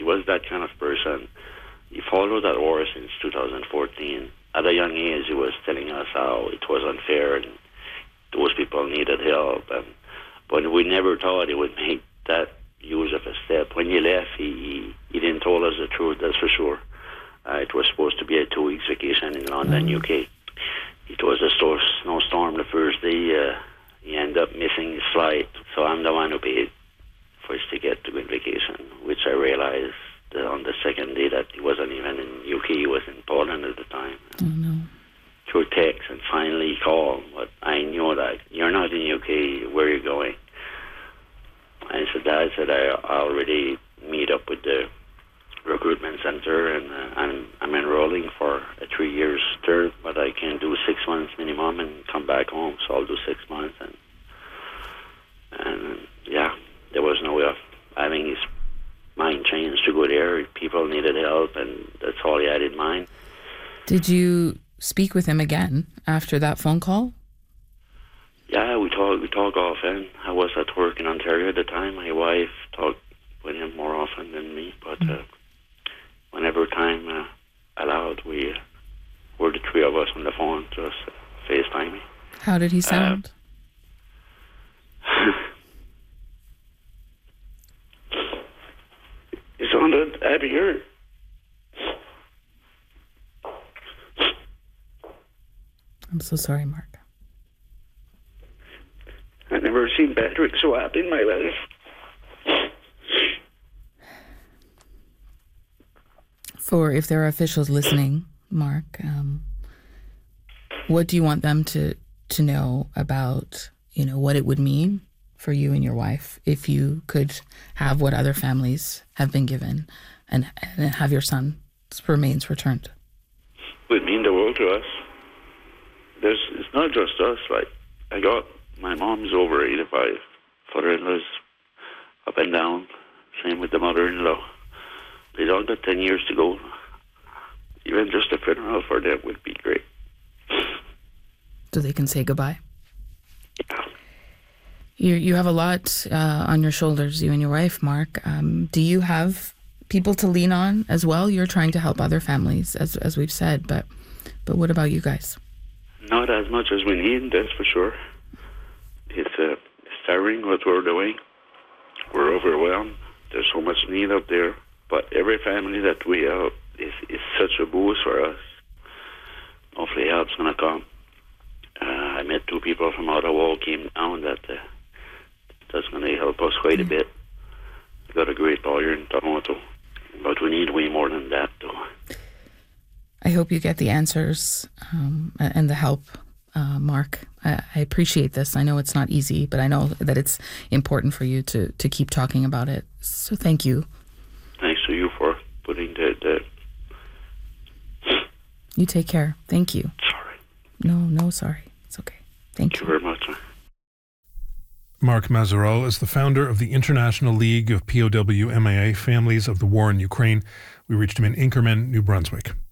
was that kind of person. He followed that war since 2014. At a young age, he was telling us how it was unfair and those people needed help. But we never thought he would make that use of a step. When he left, he didn't tell us the truth, that's for sure. It was supposed to be a 2 weeks vacation in London, UK. It was a snowstorm the first day. He ended up missing his flight, so I'm the one who paid for his ticket to go on vacation, which I realized on the second day that he wasn't even in UK, he was in Poland at the time. Oh, no. Through text, and finally he called, but I knew that, you're not in UK, where are you going? I said, Dad, I already meet up with the recruitment center, and I'm enrolling for a 3 years term, but I can do 6 months minimum and come back home, so I'll do 6 months. And yeah, there was no way of having his mind changed to go there. People needed help, and that's all he had in mind. Did you speak with him again after that phone call? Yeah, we talk often. I was at work in Ontario at the time. My wife talked with him more often than me, but whenever time allowed, we were the three of us on the phone, just FaceTiming. How did he sound? He sounded happier. I'm so sorry, Mark. I never seen Patrick so happy in my life. For if there are officials listening, Mark, what do you want them to know about, what it would mean for you and your wife if you could have what other families have been given and have your son's remains returned? It would mean the world to us. It's not just us. Like, my mom's over 85. Father-in-law's up and down. Same with the mother-in-law. They all got 10 years to go. Even just a funeral for them would be great. So they can say goodbye? Yeah. You have a lot on your shoulders, you and your wife, Mark. Do you have people to lean on as well? You're trying to help other families, as we've said, but what about you guys? Not as much as we need, that's for sure. It's tiring what we're doing. We're overwhelmed. There's so much need up there. But every family that we help is such a boost for us. Hopefully help's going to come. I met 2 people from Ottawa who came down that's going to help us quite a bit. We got a great lawyer in Toronto. But we need way more than that, though. I hope you get the answers and the help, Mark. I appreciate this. I know it's not easy, but I know that it's important for you to keep talking about it. So thank you. Thanks to you for putting the... You take care. Thank you. Sorry. No, sorry. It's okay. Thank you very much. Mark Mazerol is the founder of the International League of POW MIA Families of the War in Ukraine. We reached him in Inkerman, New Brunswick.